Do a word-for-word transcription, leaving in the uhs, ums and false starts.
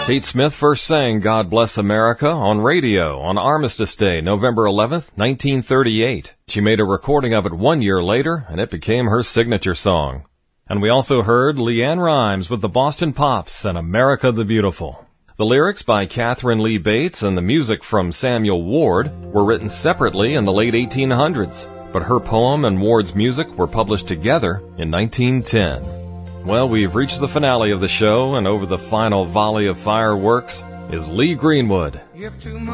Pete Smith first sang God Bless America on radio on Armistice Day, November eleventh, nineteen thirty-eight. She made a recording of it one year later, and it became her signature song. And we also heard Leanne Rimes with the Boston Pops and America the Beautiful. The lyrics by Catherine Lee Bates and the music from Samuel Ward were written separately in the late eighteen hundreds, but her poem and Ward's music were published together in nineteen ten. Well, we've reached the finale of the show, and over the final volley of fireworks is Lee Greenwood.